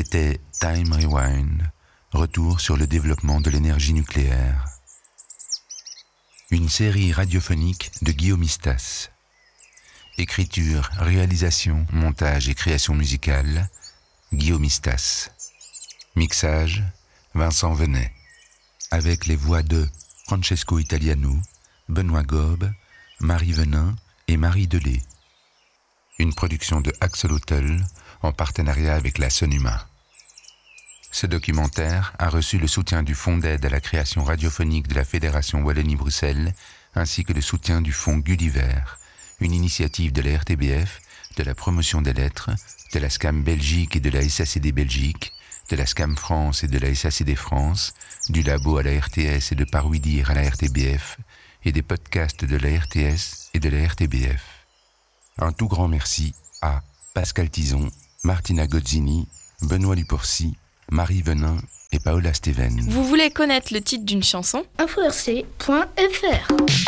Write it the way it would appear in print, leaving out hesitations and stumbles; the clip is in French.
C'était Time Rewind, retour sur le développement de l'énergie nucléaire. Une série radiophonique de Guillaume Istas. Écriture, réalisation, montage et création musicale, Guillaume Istas. Mixage, Vincent Venet. Avec les voix de Francesco Italiano, Benoît Gobe, Marie Venin et Marie Delay. Une production de Axolotl en partenariat avec la Sonuma. Ce documentaire a reçu le soutien du Fonds d'aide à la création radiophonique de la Fédération Wallonie-Bruxelles ainsi que le soutien du Fonds Gulliver, une initiative de la RTBF, de la Promotion des Lettres, de la SCAM Belgique et de la SACD Belgique, de la SCAM France et de la SACD France, du Labo à la RTS et de Parwidir à la RTBF, et des podcasts de la RTS et de la RTBF. Un tout grand merci à Pascal Tison, Martina Gozzini, Benoît Luporcy, Marie Venin et Paola Steven. Vous voulez connaître le titre d'une chanson ? info-rc.fr